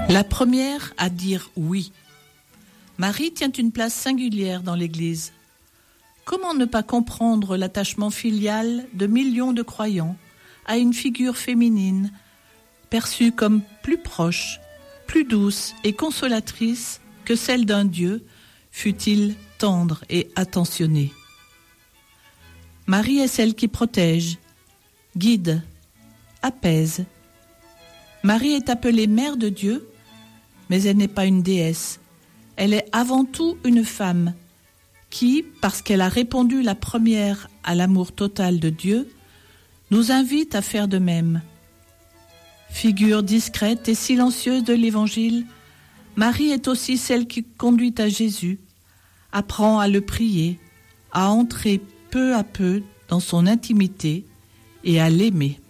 La première à dire oui. Marie tient une place singulière dans l'Église. Comment ne pas comprendre l'attachement filial de millions de croyants à une figure féminine, perçue comme plus proche, plus douce et consolatrice que celle d'un Dieu, fût-il tendre et attentionné. Marie est celle qui protège, guide, apaise. Marie est appelée mère de Dieu, mais elle n'est pas une déesse. Elle est avant tout une femme qui, parce qu'elle a répondu la première à l'amour total de Dieu, nous invite à faire de même. Figure discrète et silencieuse de l'Évangile, Marie est aussi celle qui conduit à Jésus, apprend à le prier, à entrer peu à peu dans son intimité et à l'aimer.